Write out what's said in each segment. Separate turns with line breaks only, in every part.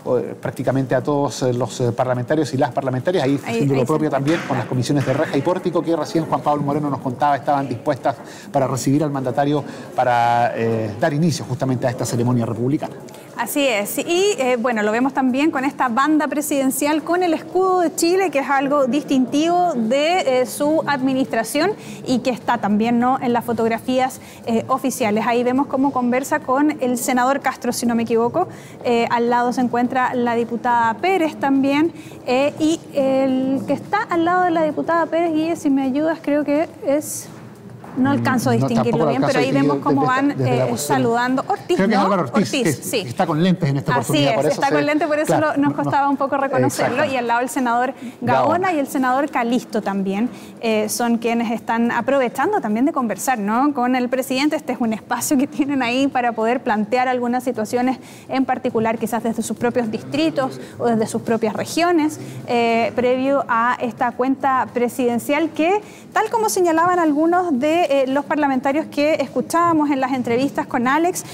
prácticamente a todos los parlamentarios y las parlamentarias, ahí haciendo lo propio también con las comisiones de Reja y Pórtico, que recién Juan Pablo Moreno nos contaba estaban dispuestas para recibir al mandatario para dar inicio justamente a esta ceremonia republicana.
Así es, y bueno, lo vemos también con esta banda presidencial con el escudo de Chile, que es algo distintivo de su administración y que está también, ¿no?, en las fotografías oficiales. Ahí vemos cómo conversa con el senador Castro, si no me equivoco. Al lado se encuentra la diputada Pérez también, y el que está al lado de la diputada Pérez, Guille, si me ayudas, creo que es... No alcanzo a distinguirlo bien, pero ahí vemos cómo van saludando. Ortiz,
creo que
¿no?
es Álvaro Ortiz,
sí.
Está con lentes en esta oportunidad.
Así es, está con lentes, por eso
claro,
nos costaba un poco reconocerlo. Y al lado el senador Gaona y el senador Calisto también son quienes están aprovechando también de conversar, ¿no?, con el presidente. Este es un espacio que tienen ahí para poder plantear algunas situaciones en particular, quizás desde sus propios distritos o desde sus propias regiones, previo a esta cuenta presidencial que, tal como señalaban algunos de los parlamentarios que escuchábamos en las entrevistas con Alex,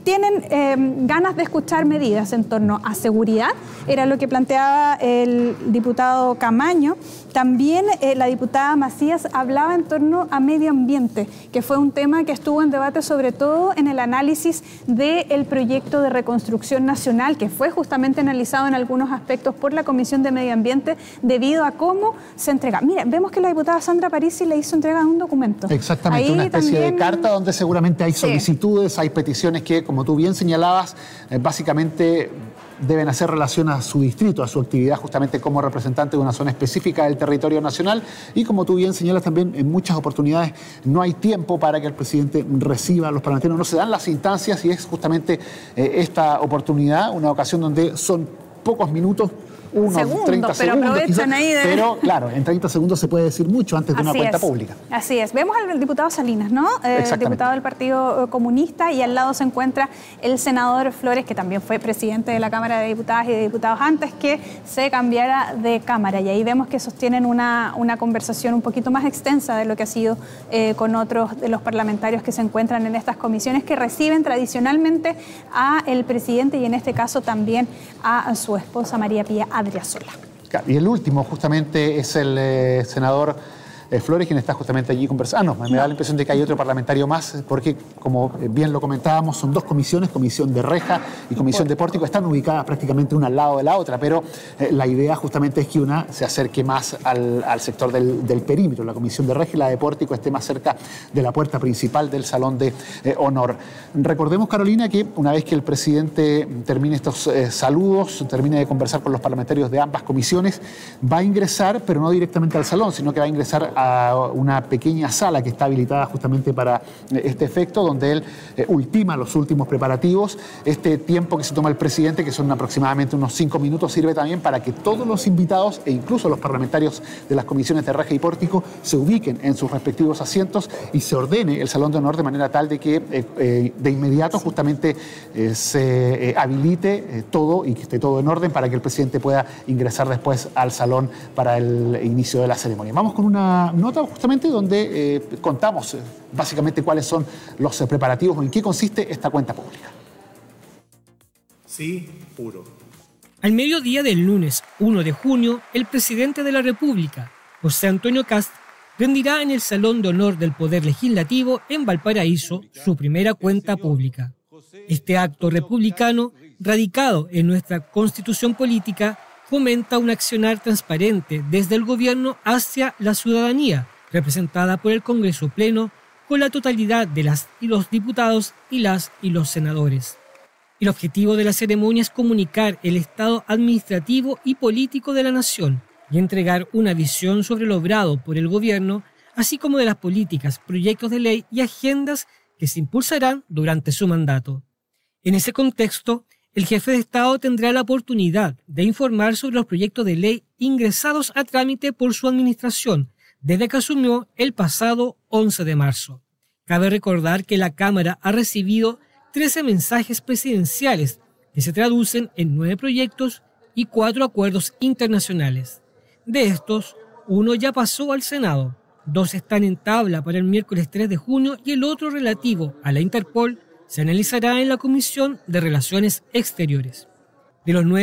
tienen ganas de escuchar medidas en torno a seguridad, era lo que planteaba el diputado Camaño. También la diputada Macías hablaba en torno a medio ambiente, que fue un tema que estuvo en debate sobre todo en el análisis del proyecto de reconstrucción nacional, que fue justamente analizado en algunos aspectos por la Comisión de Medio Ambiente debido a cómo se entrega. Mira, vemos que la diputada Sandra Parisi le hizo entrega de un documento.
Exactamente, ahí una especie de carta donde seguramente hay solicitudes, hay peticiones que, como tú bien señalabas, básicamente deben hacer relación a su distrito, a su actividad justamente como representante de una zona específica del territorio nacional. Y como tú bien señalas también, en muchas oportunidades no hay tiempo para que el presidente reciba a los parlamentarios, no se dan las instancias, y es justamente esta oportunidad, una ocasión donde son pocos minutos, unos 30 segundos, quizás, pero claro, en 30 segundos se puede decir mucho antes de una cuenta pública.
Así es. Vemos al diputado Salinas, ¿no? Diputado del Partido Comunista, y al lado se encuentra el senador Flores, que también fue presidente de la Cámara de Diputadas y de Diputados antes que se cambiara de Cámara. Y ahí vemos que sostienen una conversación un poquito más extensa de lo que ha sido con otros de los parlamentarios que se encuentran en estas comisiones, que reciben tradicionalmente a el presidente y en este caso también a su esposa María Pía Adriasola.
Y el último justamente es el senador Flores, quien está justamente allí conversando. Me da la impresión de que hay otro parlamentario más, porque como bien lo comentábamos, son dos comisiones, Comisión de Reja y Comisión de Pórtico, están ubicadas prácticamente una al lado de la otra, pero la idea justamente es que una se acerque más al sector del perímetro, la Comisión de Reja, y la de Pórtico esté más cerca de la puerta principal del Salón de Honor. Recordemos, Carolina, que una vez que el presidente termine estos saludos, termine de conversar con los parlamentarios de ambas comisiones, va a ingresar, pero no directamente al salón, sino que va a ingresar a una pequeña sala que está habilitada justamente para este efecto, donde él ultima los últimos preparativos. Este tiempo que se toma el presidente, que son aproximadamente unos 5 minutos, sirve también para que todos los invitados e incluso los parlamentarios de las comisiones de Reja y Pórtico se ubiquen en sus respectivos asientos y se ordene el Salón de Honor de manera tal de que de inmediato justamente se habilite todo y que esté todo en orden para que el presidente pueda ingresar después al salón para el inicio de la ceremonia. Vamos con una nota justamente donde contamos básicamente cuáles son los preparativos o en qué consiste esta cuenta pública.
Sí, puro.
Al mediodía del lunes 1 de junio, el presidente de la República, José Antonio Kast, rendirá en el Salón de Honor del Poder Legislativo en Valparaíso su primera cuenta pública. Este acto republicano, radicado en nuestra Constitución política, fomenta un accionar transparente desde el gobierno hacia la ciudadanía, representada por el Congreso Pleno, con la totalidad de las y los diputados y los senadores. El objetivo de la ceremonia es comunicar el estado administrativo y político de la nación y entregar una visión sobre lo obrado por el gobierno, así como de las políticas, proyectos de ley y agendas que se impulsarán durante su mandato. En ese contexto, el jefe de Estado tendrá la oportunidad de informar sobre los proyectos de ley ingresados a trámite por su administración desde que asumió el pasado 11 de marzo. Cabe recordar que la Cámara ha recibido 13 mensajes presidenciales que se traducen en 9 proyectos y 4 acuerdos internacionales. De estos, uno ya pasó al Senado, 2 están en tabla para el miércoles 3 de junio y el otro relativo a la Interpol se analizará en la Comisión de Relaciones Exteriores. De los 9